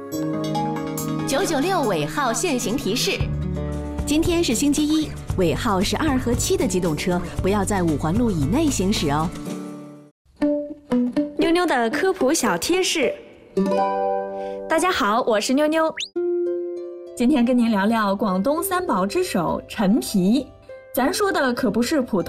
996尾号限行提示：今天是星期一，尾号是2和7的机动车不要在5环路以内行驶哦。 妞妞的科普小贴士。大家好，我是妞妞。今天跟您聊聊广东三宝之首陈皮。咱说的可不是普通